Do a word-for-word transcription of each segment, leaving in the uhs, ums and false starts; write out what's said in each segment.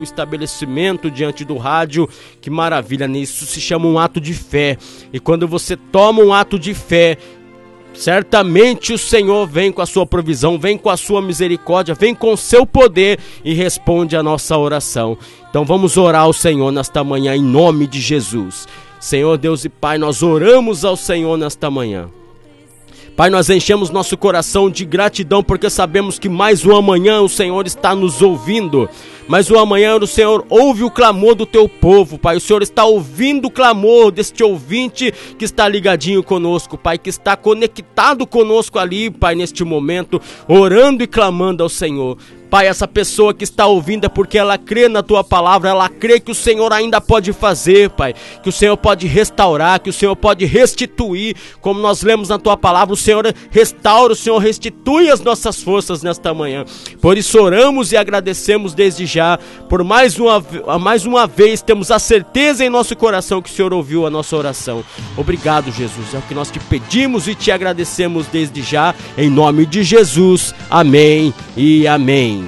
estabelecimento diante do rádio. Que maravilha, nisso se chama um ato de fé. E quando você toma um ato de fé, certamente o Senhor vem com a sua provisão, vem com a sua misericórdia, vem com o seu poder e responde a nossa oração. Então vamos orar ao Senhor nesta manhã em nome de Jesus. Senhor Deus e Pai, nós oramos ao Senhor nesta manhã. Pai, nós enchemos nosso coração de gratidão porque sabemos que mais um amanhã o Senhor está nos ouvindo. Mais um amanhã o Senhor ouve o clamor do teu povo, Pai. O Senhor está ouvindo o clamor deste ouvinte que está ligadinho conosco, Pai, que está conectado conosco ali, Pai, neste momento, orando e clamando ao Senhor. Pai, essa pessoa que está ouvindo é porque ela crê na Tua palavra, ela crê que o Senhor ainda pode fazer, Pai, que o Senhor pode restaurar, que o Senhor pode restituir, como nós lemos na Tua palavra, o Senhor restaura, o Senhor restitui as nossas forças nesta manhã. Por isso oramos e agradecemos desde já, por mais uma, mais uma vez, temos a certeza em nosso coração que o Senhor ouviu a nossa oração. Obrigado, Jesus, é o que nós te pedimos e te agradecemos desde já, em nome de Jesus, amém e amém.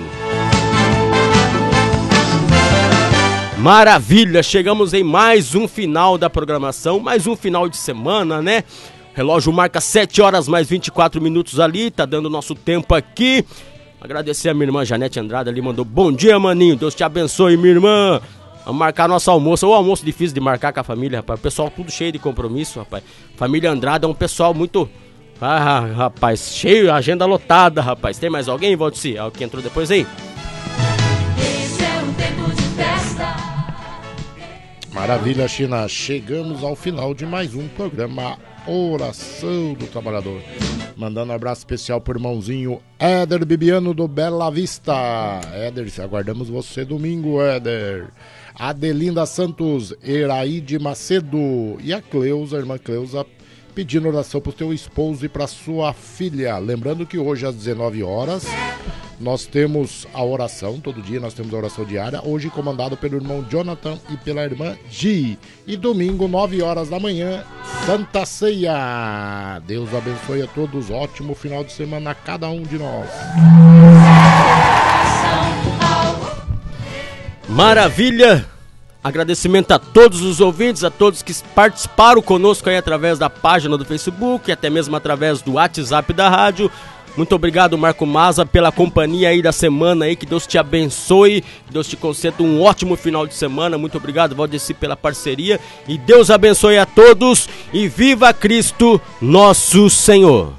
Maravilha, chegamos em mais um final da programação, mais um final de semana, né? O relógio marca sete horas mais vinte e quatro minutos ali, tá dando nosso tempo aqui. Agradecer a minha irmã Janete Andrade ali, mandou bom dia, maninho, Deus te abençoe, minha irmã. Vamos marcar nosso almoço, o almoço difícil de marcar com a família, rapaz, o pessoal tudo cheio de compromisso, rapaz. Família Andrade é um pessoal muito... Ah, rapaz, cheio, agenda lotada, rapaz. Tem mais alguém, Valdici? Alguém que entrou depois aí? Esse é um tempo de festa. Maravilha, China. Chegamos ao final de mais um programa Oração do Trabalhador. Mandando um abraço especial pro irmãozinho Éder Bibiano do Bela Vista. Éder, aguardamos você domingo, Éder. Adelinda Santos, Eraide Macedo e a Cleusa, a irmã Cleusa, pedindo oração para o teu esposo e para sua filha. Lembrando que hoje às dezenove horas nós temos a oração, todo dia nós temos a oração diária, hoje comandado pelo irmão Jonathan e pela irmã Gi. E domingo, nove horas da manhã, Santa Ceia. Deus abençoe a todos, ótimo final de semana a cada um de nós. Maravilha! Agradecimento a todos os ouvintes, a todos que participaram conosco aí através da página do Facebook, até mesmo através do WhatsApp da rádio. Muito obrigado, Marco Maza, pela companhia aí da semana aí, que Deus te abençoe, que Deus te conceda um ótimo final de semana. Muito obrigado, Valdeci, pela parceria, e Deus abençoe a todos, e viva Cristo nosso Senhor.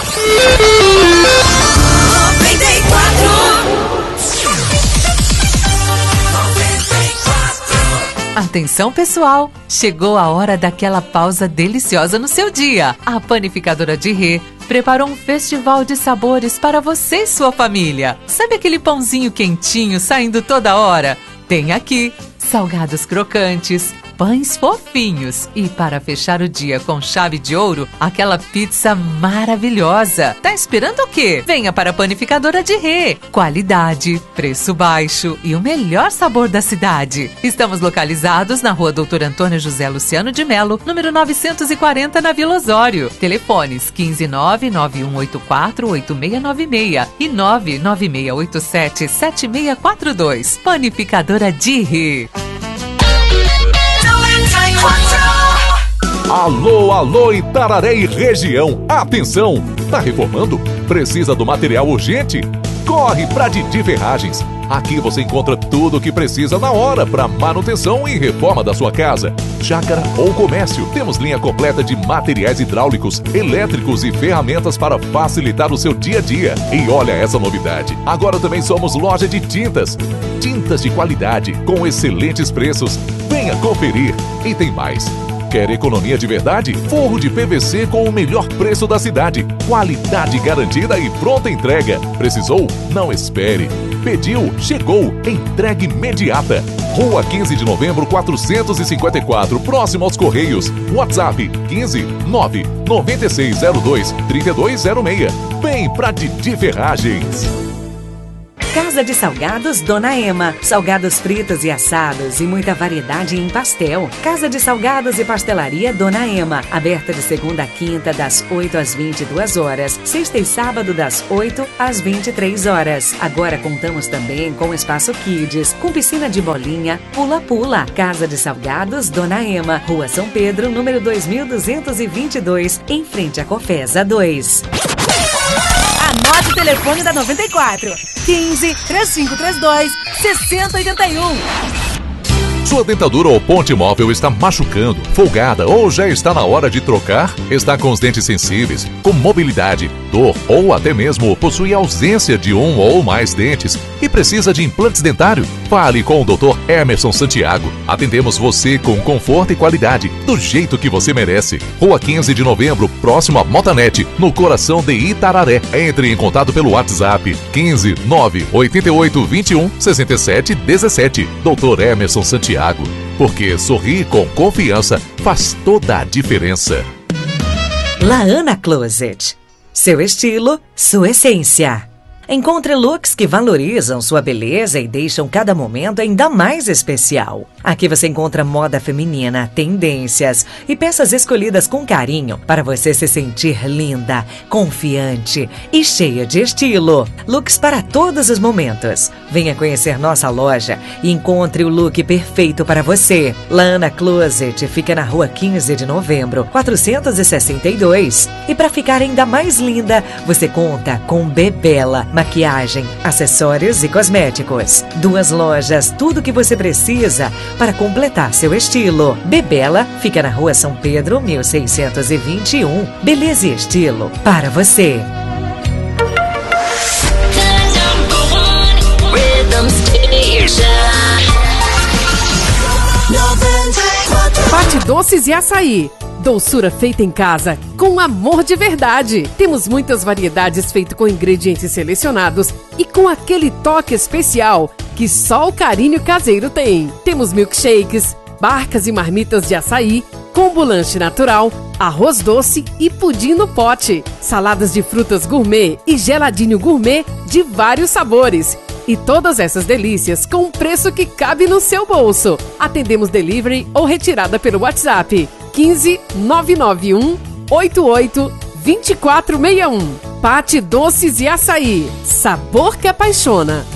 Atenção, pessoal! Chegou a hora daquela pausa deliciosa no seu dia. A Panificadora de Rê preparou um festival de sabores para você e sua família. Sabe aquele pãozinho quentinho saindo toda hora? Tem aqui salgados crocantes, pães fofinhos e, para fechar o dia com chave de ouro, aquela pizza maravilhosa. Tá esperando o quê? Venha para a Panificadora de Rê. Qualidade, preço baixo e o melhor sabor da cidade. Estamos localizados na rua doutor Antônio José Luciano de Melo, número novecentos e quarenta, na Vila Osório. Telefones quinze nove nove um oito quatro oito seis nove seis e nove nove seis oito sete sete seis quatro dois. Panificadora de Rê. Alô, alô, Itararé e região. Atenção, tá reformando? Precisa do material urgente? Corre pra Didi Ferragens. Aqui você encontra tudo o que precisa na hora para manutenção e reforma da sua casa, chácara ou comércio. Temos linha completa de materiais hidráulicos, elétricos e ferramentas para facilitar o seu dia a dia. E olha essa novidade, agora também somos loja de tintas. Tintas de qualidade, com excelentes preços. Venha conferir. E tem mais. Quer economia de verdade? Forro de P V C com o melhor preço da cidade. Qualidade garantida e pronta entrega. Precisou? Não espere. Pediu? Chegou. Entrega imediata. Rua quinze de novembro, quatrocentos e cinquenta e quatro, próximo aos Correios. WhatsApp quinze nove nove seis zero dois três dois zero seis. Vem pra Didi Ferragens. Casa de Salgados Dona Ema. Salgados fritos e assados e muita variedade em pastel. Casa de Salgados e Pastelaria Dona Ema. Aberta de segunda a quinta, das oito às vinte e duas horas. Sexta e sábado, das oito às vinte e três horas. Agora contamos também com espaço Kids, com piscina de bolinha, pula-pula. Casa de Salgados Dona Ema. Rua São Pedro, número dois mil duzentos e vinte e dois, em frente à Cofesa dois. Anote o telefone da noventa e quatro: quinze, três cinco três dois, seis zero oito um. Sua dentadura ou ponte móvel está machucando, folgada ou já está na hora de trocar? Está com os dentes sensíveis, com mobilidade, dor ou até mesmo possui ausência de um ou mais dentes e precisa de implantes dentários? Fale com o doutor Emerson Santiago. Atendemos você com conforto e qualidade, do jeito que você merece. Rua quinze de novembro, próximo a Motanet, no coração de Itararé. Entre em contato pelo WhatsApp quinze, nove, oito oito, vinte e um, sessenta e sete, dezessete. doutor Emerson Santiago. Porque sorrir com confiança faz toda a diferença. Laana Closet. Seu estilo, sua essência. Encontre looks que valorizam sua beleza e deixam cada momento ainda mais especial. Aqui você encontra moda feminina, tendências e peças escolhidas com carinho para você se sentir linda, confiante e cheia de estilo. Looks para todos os momentos. Venha conhecer nossa loja e encontre o look perfeito para você. Laana Closet fica na rua quinze de novembro, quatrocentos e sessenta e dois. E para ficar ainda mais linda, você conta com Bebela, maquiagem, acessórios e cosméticos. Duas lojas, tudo o que você precisa para completar seu estilo. Bebela fica na rua São Pedro, mil seiscentos e vinte e um. Beleza e estilo para você. Pate Doces e Açaí. Doçura feita em casa, com amor de verdade. Temos muitas variedades feitas com ingredientes selecionados e com aquele toque especial que só o carinho caseiro tem. Temos milkshakes, barcas e marmitas de açaí, combo lanche natural, arroz doce e pudim no pote, saladas de frutas gourmet e geladinho gourmet de vários sabores. E todas essas delícias com um preço que cabe no seu bolso. Atendemos delivery ou retirada pelo WhatsApp quinze, nove nove um, oito oito, dois quatro seis um. Pate Doces e Açaí. Sabor que apaixona.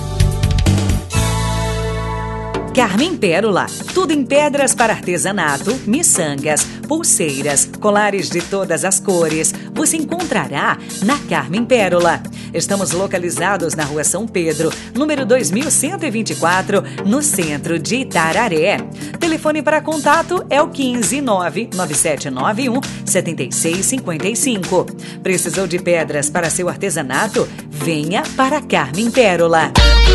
Carmen Pérola, tudo em pedras para artesanato, miçangas, pulseiras, colares de todas as cores. Você encontrará na Carmen Pérola. Estamos localizados na rua São Pedro, número dois mil cento e vinte e quatro, no centro de Itararé. Telefone para contato é o quinze, nove nove sete nove um, sete seis cinco cinco. Precisou de pedras para seu artesanato? Venha para Carmen Pérola.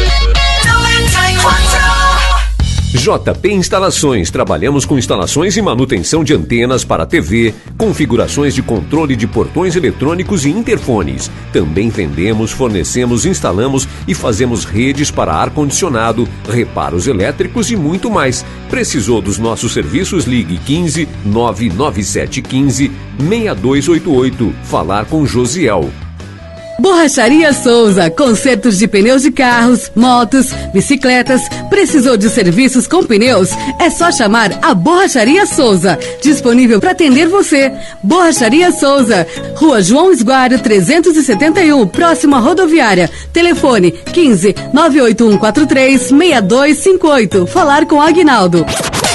J P Instalações. Trabalhamos com instalações e manutenção de antenas para T V, configurações de controle de portões eletrônicos e interfones. Também vendemos, fornecemos, instalamos e fazemos redes para ar-condicionado, reparos elétricos e muito mais. Precisou dos nossos serviços? Ligue quinze, nove nove sete um cinco, seis dois oito oito. Falar com Josiel. Borracharia Souza, consertos de pneus de carros, motos, bicicletas. Precisou de serviços com pneus? É só chamar a Borracharia Souza, disponível para atender você. Borracharia Souza, Rua João Esguário trezentos e setenta e um, próximo à rodoviária. Telefone quinze, nove oito um quatro três, seis dois cinco oito. Falar com Aguinaldo.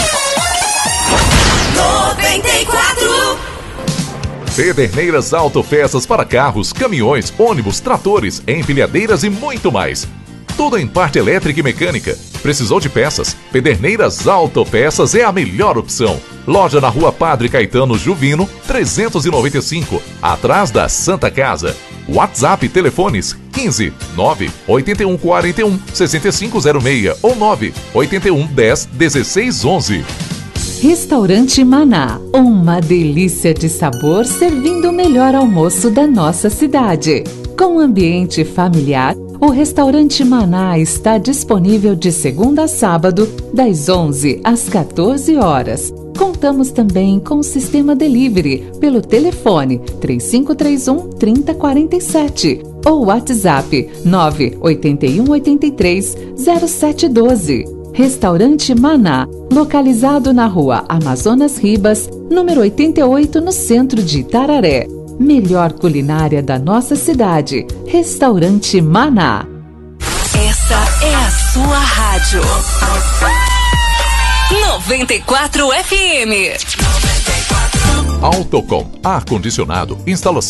noventa e quatro. Pederneiras Autopeças para carros, caminhões, ônibus, tratores, empilhadeiras e muito mais. Tudo em parte elétrica e mecânica. Precisou de peças? Pederneiras Autopeças é a melhor opção. Loja na Rua Padre Caetano Juvino, trezentos e noventa e cinco, atrás da Santa Casa. WhatsApp e telefones quinze, nove oito um quatro um, seis cinco zero seis ou nove oito um dez, dezesseis onze. Restaurante Maná, uma delícia de sabor servindo o melhor almoço da nossa cidade. Com ambiente familiar, o Restaurante Maná está disponível de segunda a sábado, das onze às quatorze horas, com Contamos também com o sistema delivery pelo telefone três cinco três um, três zero quatro sete ou WhatsApp nove oito um oito três, zero sete um dois. Restaurante Maná, localizado na rua Amazonas Ribas, número oitenta e oito, no centro de Itararé. Melhor culinária da nossa cidade. Restaurante Maná. Essa é a sua rádio. noventa e quatro F M. Autocom, ar-condicionado, instalação